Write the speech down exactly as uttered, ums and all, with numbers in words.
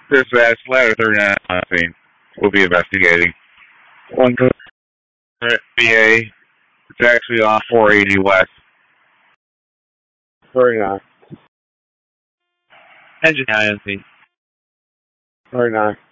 Dispatch, ladder thirty-nine on scene. We'll be investigating. One B A. It's actually on four eighty West. thirty-nine. Engine I N C. thirty-nine.